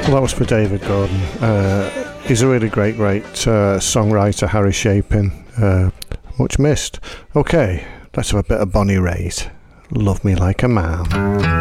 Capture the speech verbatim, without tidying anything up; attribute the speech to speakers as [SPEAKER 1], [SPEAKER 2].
[SPEAKER 1] Well, that was for David Gordon. Uh, he's a really great, great uh, songwriter, Harry Chapin. Uh, much missed. Okay, let's have a bit of Bonnie Raitt. Love Me Like a Man.